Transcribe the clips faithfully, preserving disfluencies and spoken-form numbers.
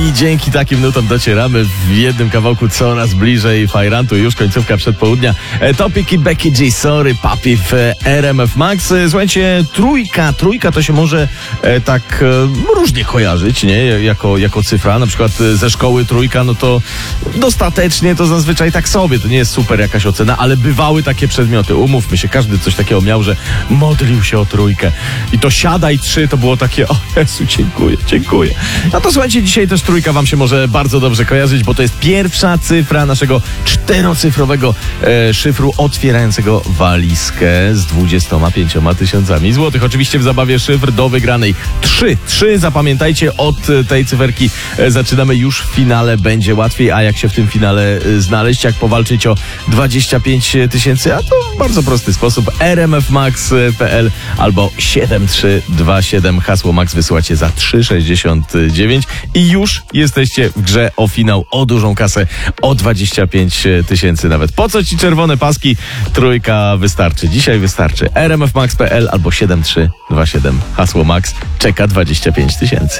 I dzięki takim nutom docieramy w jednym kawałku coraz bliżej Fajrantu. Już końcówka przedpołudnia. Topic i Becky G, Sorry Papi w R M F Max. Słuchajcie, trójka, trójka to się może e, tak e, różnie kojarzyć, nie? Jako, jako cyfra. Na przykład ze szkoły trójka, no to dostatecznie to zazwyczaj tak sobie. To nie jest super jakaś ocena, ale bywały takie przedmioty. Umówmy się, każdy coś takiego miał, że modlił się o trójkę. I to siadaj trzy, to było takie, o Jezu, dziękuję, dziękuję. No to słuchajcie, dzisiaj też trójka wam się może bardzo dobrze kojarzyć, bo to jest pierwsza cyfra naszego czterocyfrowego e, szyfru otwierającego walizkę z dwudziestoma pięcioma tysiącami złotych. Oczywiście w zabawie szyfr do wygranej trzy. Trzy, zapamiętajcie, od tej cyferki e, zaczynamy już w finale, będzie łatwiej, a jak się w tym finale e, znaleźć, jak powalczyć o dwadzieścia pięć tysięcy, a to w bardzo prosty sposób, r m f max kropka p l albo siedem trzy dwa siedem, hasło Max wysyłacie za trzy sześćdziesiąt dziewięć i już jesteście w grze o finał, o dużą kasę, o dwadzieścia pięć tysięcy nawet. Po co ci czerwone paski? Trójka wystarczy. Dzisiaj wystarczy. r m f max kropka p l albo siedem trzy dwa siedem, hasło Max, czeka dwadzieścia pięć tysięcy.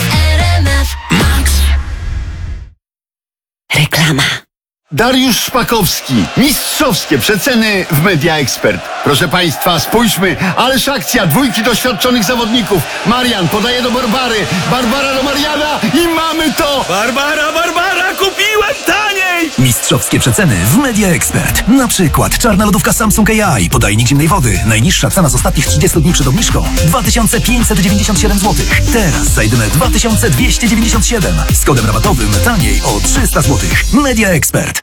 Reklama. Dariusz Szpakowski. Mistrzowskie przeceny w Media Expert. Proszę Państwa, spójrzmy, ależ akcja, dwójki doświadczonych zawodników. Marian podaje do Barbary, Barbara do Mariana i mamy to! Barbara, Barbara, kupiłem taniej! Mistrzowskie przeceny w Media Expert. Na przykład czarna lodówka Samsung A I, podajnik zimnej wody. Najniższa cena z ostatnich trzydziestu dni przed obniżką dwa tysiące pięćset dziewięćdziesiąt siedem złotych. Teraz za jedyne dwa tysiące dwieście dziewięćdziesiąt siedem. Z kodem rabatowym taniej o trzysta złotych. Media Expert.